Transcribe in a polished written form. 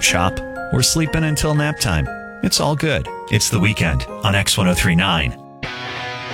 shop, or sleep in until nap time. It's all good. It's The Weekend on X1039.